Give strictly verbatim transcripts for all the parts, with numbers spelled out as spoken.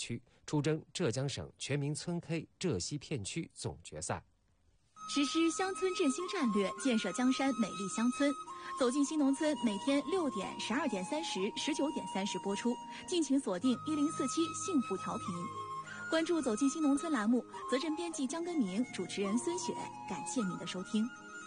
区，出征浙江省全民村 K 浙西片区总决赛。 实施乡村振兴战略，建设江山美丽乡村。走进新农村，每天六点、十二点三十、十九点三十播出，敬请锁定一零四七幸福调频。关注走进新农村栏目，责任编辑江根明，主持人孙雪，感谢您的收听。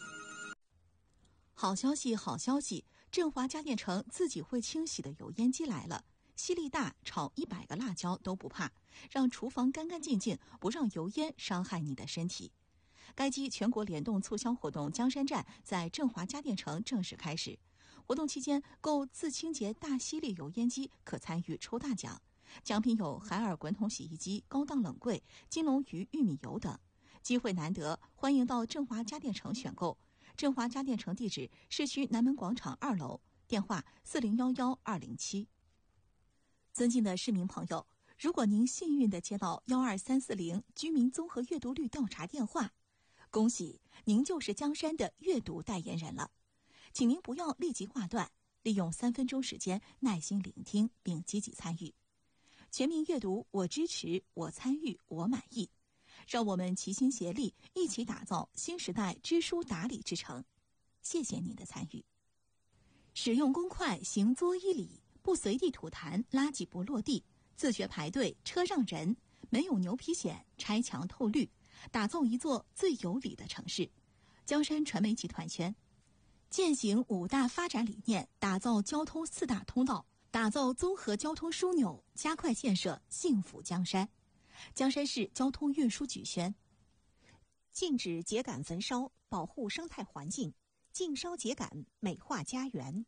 好消息，好消息！振华家电城自己会清洗的油烟机来了，吸力大，炒一百个辣椒都不怕，让厨房干干净净，不让油烟伤害你的身体。该机全国联动促销活动江山站在振华家电城正式开始，活动期间购自清洁大吸力油烟机可参与抽大奖，奖品有海尔滚筒洗衣机、高档冷柜、金龙鱼玉米油等。机会难得，欢迎到振华家电城选购。振华家电城地址：市区南门广场二楼，电话四零幺幺二零七。尊敬的市民朋友，如果您幸运地接到幺二三四零居民综合阅读率调查电话，恭喜您就是江山的阅读代言人了。请您不要立即挂断，利用三分钟时间耐心聆听并积极参与。全民阅读，我支持，我参与，我满意。让我们齐心协力，一起打造新时代知书达理之城。谢谢您的参与。使用公筷行作一礼，不随地吐痰，垃圾不落地，自觉排队，车让人，没有牛皮癣，拆墙透绿，打造一座最有礼的城市。江山传媒集团宣，践行五大发展理念，打造交通四大通道，打造综合交通枢纽，加快建设幸福江山。江山市交通运输局宣，禁止秸秆焚烧，保护生态环境，禁烧秸秆，美化家园。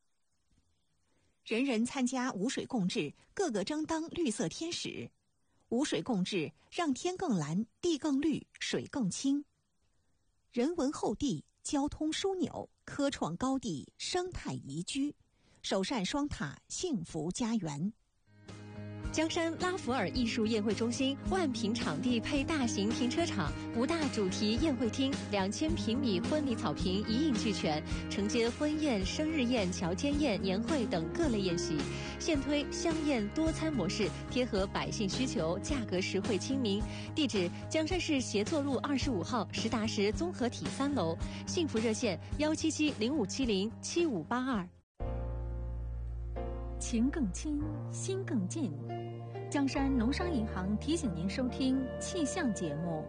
人人参加无水共治，个个争当绿色天使。无水共治，让天更蓝，地更绿，水更清。人文厚地，交通枢纽，科创高地，生态宜居，首善双塔，幸福家园。 江山拉弗尔艺术宴会中心万平场地配大型停车场，五大主题宴会厅，两千平米婚礼草坪一应俱全，承接婚宴、生日宴、乔迁宴、年会等各类宴席。现推香宴多餐模式，贴合百姓需求，价格实惠亲民。地址：江山市协作路二十五号实达实综合体三楼。幸福热线：幺七七零五七零七五八二。 情更亲，心更近。江山农商银行提醒您收听气象节目。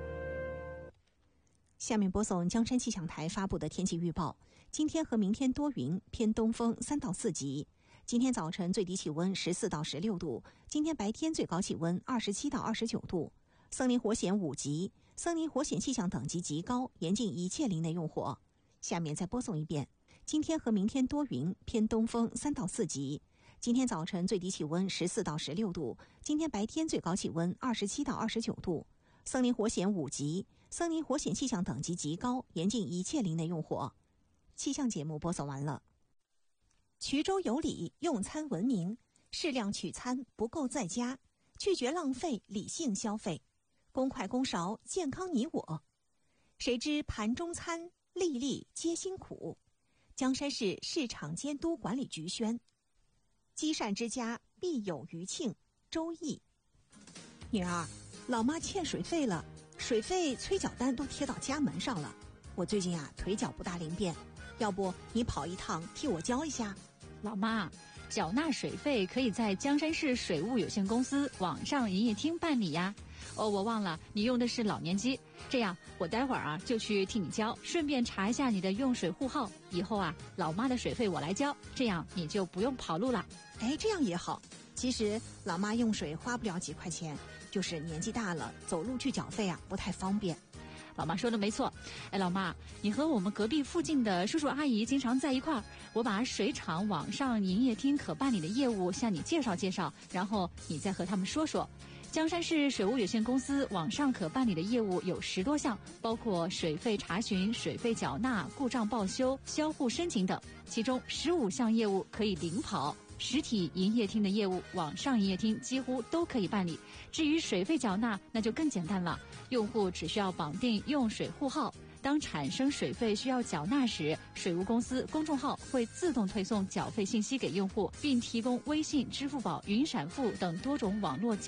下面播送江山气象台发布的天气预报。今天和明天多云，偏东风三到四级。今天早晨最低气温十四到十六度，今天白天最高气温二十七到二十九度。森林火险五级，森林火险气象等级极高，严禁一切林内用火。下面再播送一遍。今天和明天多云，偏东风三到四级。今天早晨最低气温十四到十六度，今天白天最高气温二十七到二十九度。森林火险五级，森林火险气象等级极高，严禁一切林内用火。气象节目播送完了。衢州有礼，用餐文明，适量取餐，不够在家，拒绝浪费，理性消费，公筷公勺，健康你我。谁知盘中餐，粒粒皆辛苦。江山市市场监督管理局宣。积善之家必有余庆，周易。女儿，老妈欠水费了，水费催缴单都贴到家门上了。我最近啊腿脚不大灵便，要不你跑一趟替我交一下？ 老妈，缴纳水费可以在江山市水务有限公司网上营业厅办理呀。哦，我忘了你用的是老年机，这样我待会儿啊就去替你交，顺便查一下你的用水户号。以后啊，老妈的水费我来交，这样你就不用跑路了。 哎，这样也好。其实老妈用水花不了几块钱，就是年纪大了，走路去缴费啊不太方便。 老妈说的没错。哎，老妈，你和我们隔壁附近的叔叔阿姨经常在一块儿，我把水厂网上营业厅可办理的业务向你介绍介绍，然后你再和他们说说。江山市水务有限公司网上可办理的业务有十多项，包括水费查询、水费缴纳、故障报修、销户申请等，其中十五项业务可以零跑。实体营业厅的业务，网上营业厅几乎都可以办理。至于水费缴纳，那就更简单了，用户只需要绑定用水户号，当产生水费需要缴纳时，水务公司公众号会自动推送缴费信息给用户，并提供微信、支付宝、云闪付等多种网络缴